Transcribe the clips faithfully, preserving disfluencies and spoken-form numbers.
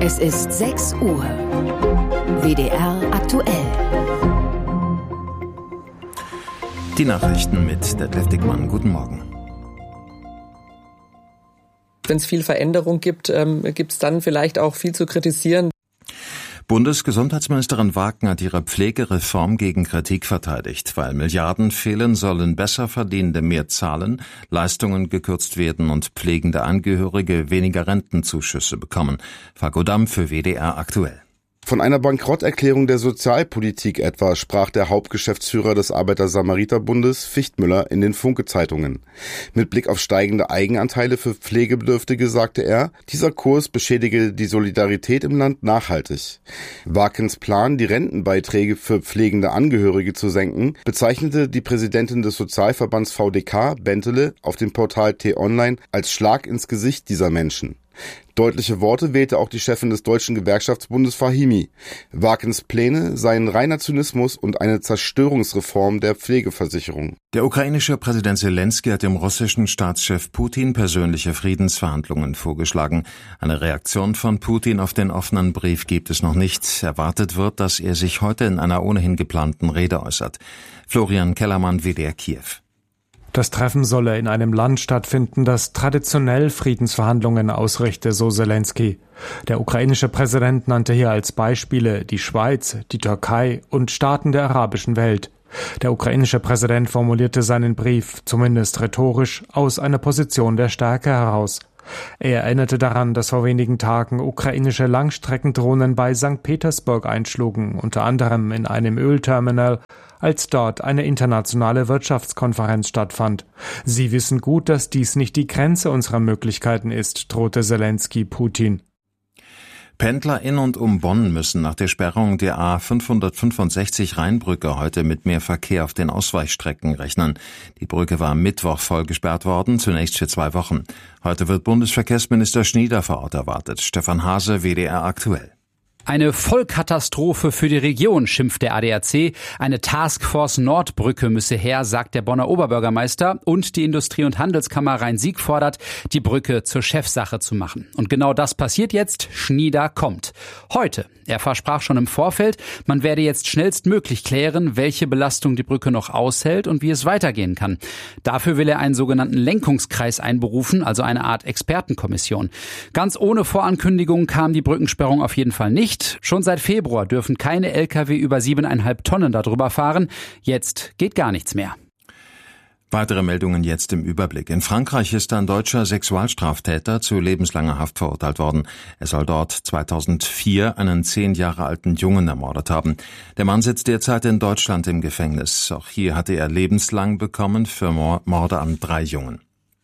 Es ist sechs Uhr. W D R aktuell. Die Nachrichten mit Detlef Dickmann. Guten Morgen. Wenn es viel Veränderung gibt, ähm, gibt es dann vielleicht auch viel zu kritisieren. Bundesgesundheitsministerin Wagner hat ihre Pflegereform gegen Kritik verteidigt. Weil Milliarden fehlen, sollen Besserverdienende mehr zahlen, Leistungen gekürzt werden und pflegende Angehörige weniger Rentenzuschüsse bekommen. Falko Damm für W D R aktuell. Von einer Bankrotterklärung der Sozialpolitik etwa sprach der Hauptgeschäftsführer des Arbeiter-Samariter-Bundes Fichtmüller in den Funke-Zeitungen. Mit Blick auf steigende Eigenanteile für Pflegebedürftige sagte er, dieser Kurs beschädige die Solidarität im Land nachhaltig. Wackens Plan, die Rentenbeiträge für pflegende Angehörige zu senken, bezeichnete die Präsidentin des Sozialverbands V D K, Bentele, auf dem Portal T-Online als Schlag ins Gesicht dieser Menschen. Deutliche Worte wählte auch die Chefin des Deutschen Gewerkschaftsbundes Fahimi. Wackens Pläne seien reiner Zynismus und eine Zerstörungsreform der Pflegeversicherung. Der ukrainische Präsident Selenskyj hat dem russischen Staatschef Putin persönliche Friedensverhandlungen vorgeschlagen. Eine Reaktion von Putin auf den offenen Brief gibt es noch nicht. Erwartet wird, dass er sich heute in einer ohnehin geplanten Rede äußert. Florian Kellermann, W D R Kiew. Das Treffen solle in einem Land stattfinden, das traditionell Friedensverhandlungen ausrichte, so Selenskyj. Der ukrainische Präsident nannte hier als Beispiele die Schweiz, die Türkei und Staaten der arabischen Welt. Der ukrainische Präsident formulierte seinen Brief, zumindest rhetorisch, aus einer Position der Stärke heraus. Er erinnerte daran, dass vor wenigen Tagen ukrainische Langstreckendrohnen bei Sankt Petersburg einschlugen, unter anderem in einem Ölterminal, als dort eine internationale Wirtschaftskonferenz stattfand. Sie wissen gut, dass dies nicht die Grenze unserer Möglichkeiten ist, drohte Selenskyj Putin. Pendler in und um Bonn müssen nach der Sperrung der A fünfhundertfünfundsechzig Rheinbrücke heute mit mehr Verkehr auf den Ausweichstrecken rechnen. Die Brücke war am Mittwoch voll gesperrt worden, zunächst für zwei Wochen. Heute wird Bundesverkehrsminister Schnieder vor Ort erwartet. Stefan Hase, W D R aktuell. Eine Vollkatastrophe für die Region, schimpft der A D A C. Eine Taskforce Nordbrücke müsse her, sagt der Bonner Oberbürgermeister. Und die Industrie- und Handelskammer Rhein-Sieg fordert, die Brücke zur Chefsache zu machen. Und genau das passiert jetzt. Schnieder kommt. Heute. Er versprach schon im Vorfeld, man werde jetzt schnellstmöglich klären, welche Belastung die Brücke noch aushält und wie es weitergehen kann. Dafür will er einen sogenannten Lenkungskreis einberufen, also eine Art Expertenkommission. Ganz ohne Vorankündigung kam die Brückensperrung auf jeden Fall nicht. Schon seit Februar dürfen keine L K W über siebeneinhalb Tonnen darüber fahren. Jetzt geht gar nichts mehr. Weitere Meldungen jetzt im Überblick. In Frankreich ist ein deutscher Sexualstraftäter zu lebenslanger Haft verurteilt worden. Er soll dort zweitausendvier einen zehn Jahre alten Jungen ermordet haben. Der Mann sitzt derzeit in Deutschland im Gefängnis. Auch hier hatte er lebenslang bekommen für Morde an drei Jungen.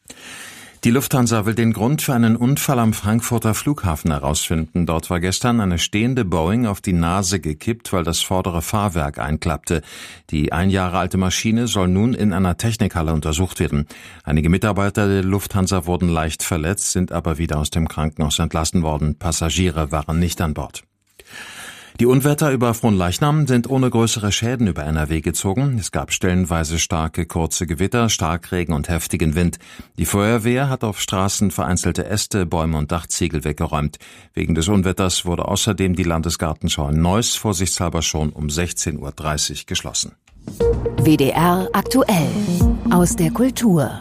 Die Lufthansa will den Grund für einen Unfall am Frankfurter Flughafen herausfinden. Dort war gestern eine stehende Boeing auf die Nase gekippt, weil das vordere Fahrwerk einklappte. Die ein Jahre alte Maschine soll nun in einer Technikhalle untersucht werden. Einige Mitarbeiter der Lufthansa wurden leicht verletzt, sind aber wieder aus dem Krankenhaus entlassen worden. Passagiere waren nicht an Bord. Die Unwetter über Fronleichnam sind ohne größere Schäden über N R W gezogen. Es gab stellenweise starke, kurze Gewitter, Starkregen und heftigen Wind. Die Feuerwehr hat auf Straßen vereinzelte Äste, Bäume und Dachziegel weggeräumt. Wegen des Unwetters wurde außerdem die Landesgartenschau in Neuss vorsichtshalber schon um sechzehn Uhr dreißig geschlossen. W D R aktuell aus der Kultur.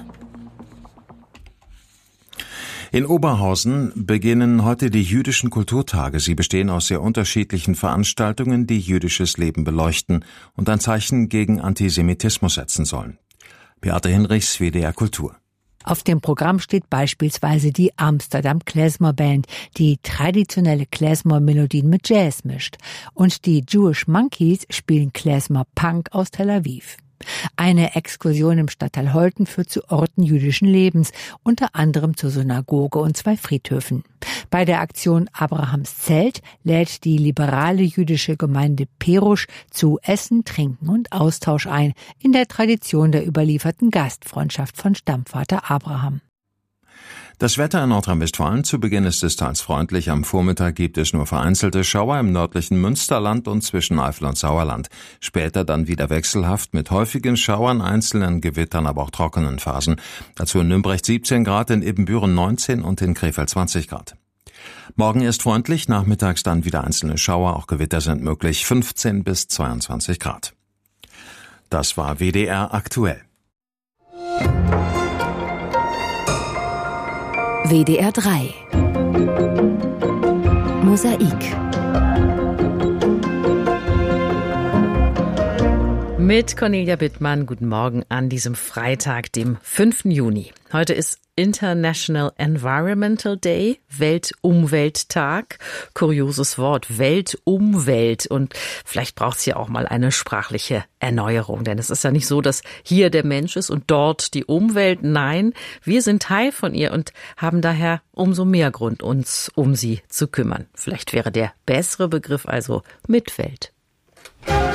In Oberhausen beginnen heute die jüdischen Kulturtage. Sie bestehen aus sehr unterschiedlichen Veranstaltungen, die jüdisches Leben beleuchten und ein Zeichen gegen Antisemitismus setzen sollen. Beate Hinrichs, W D R Kultur. Auf dem Programm steht beispielsweise die Amsterdam Klezmer Band, die traditionelle Klezmer-Melodien mit Jazz mischt. Und die Jewish Monkeys spielen Klezmer Punk aus Tel Aviv. Eine Exkursion im Stadtteil Holten führt zu Orten jüdischen Lebens, unter anderem zur Synagoge und zwei Friedhöfen. Bei der Aktion Abrahams Zelt lädt die liberale jüdische Gemeinde Perusch zu Essen, Trinken und Austausch ein, in der Tradition der überlieferten Gastfreundschaft von Stammvater Abraham. Das Wetter in Nordrhein-Westfalen zu Beginn ist es teils freundlich. Am Vormittag gibt es nur vereinzelte Schauer im nördlichen Münsterland und zwischen Eifel und Sauerland. Später dann wieder wechselhaft mit häufigen Schauern, einzelnen Gewittern, aber auch trockenen Phasen. Dazu in Nümbrecht siebzehn Grad, in Ibbenbüren neunzehn und in Krefeld zwanzig Grad. Morgen ist freundlich, nachmittags dann wieder einzelne Schauer, auch Gewitter sind möglich, fünfzehn bis zweiundzwanzig Grad. Das war W D R aktuell. W D R drei Mosaik. Mit Cornelia Bittmann, guten Morgen an diesem Freitag, dem fünften Juni. Heute ist International Environmental Day, Weltumwelttag. Kurioses Wort, Weltumwelt. Und vielleicht braucht es ja auch mal eine sprachliche Erneuerung. Denn es ist ja nicht so, dass hier der Mensch ist und dort die Umwelt. Nein, wir sind Teil von ihr und haben daher umso mehr Grund, uns um sie zu kümmern. Vielleicht wäre der bessere Begriff also Mitwelt.